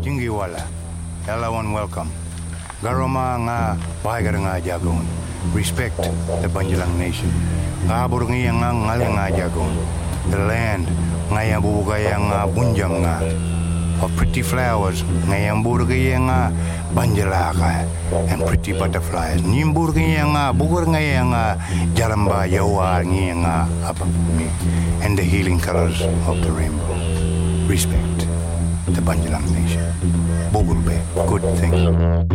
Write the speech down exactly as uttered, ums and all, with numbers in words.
Jingiwala, everyone welcome. Garoma nga bahagar nga jagon. Respect the Banjalang nation. Kabur nga nga ngal nga jagon. The land nga yang bubugay nga bunjang nga. Of pretty flowers nga yang burgay nga banjalaka and pretty butterflies. Nimburgay nga bugur nga nga jalamba yawa nga apa and the healing colors of the rainbow. Respect the Banjalang nation. Bugurbe, good thing.